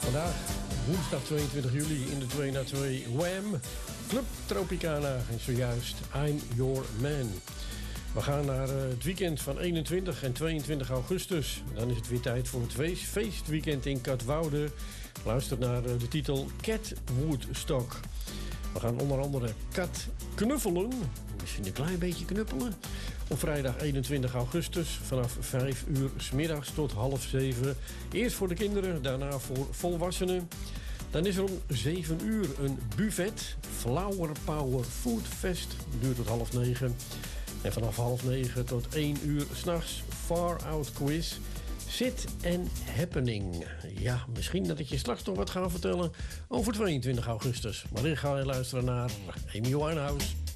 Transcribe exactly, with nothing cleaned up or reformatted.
Vandaag, woensdag tweeëntwintig juli, in de twee na twee Wham! Club Tropicana en zojuist I'm Your Man. We gaan naar het weekend van eenentwintig en tweeëntwintig augustus. Dan is het weer tijd voor het feestweekend in Katwoude. Luister naar de titel Cat Woodstock. We gaan onder andere kat knuffelen. Misschien een klein beetje knuppelen. Op vrijdag eenentwintig augustus vanaf vijf uur 's middags tot half zeven. Eerst voor de kinderen, daarna voor volwassenen. Dan is er om zeven uur een buffet. Flower Power Food Fest. Duurt tot half negen. En vanaf half negen tot één uur 's nachts Far Out Quiz. Sit and Happening. Ja, misschien dat ik je straks nog wat ga vertellen over tweeëntwintig augustus. Maar dan ga je luisteren naar Amy Winehouse.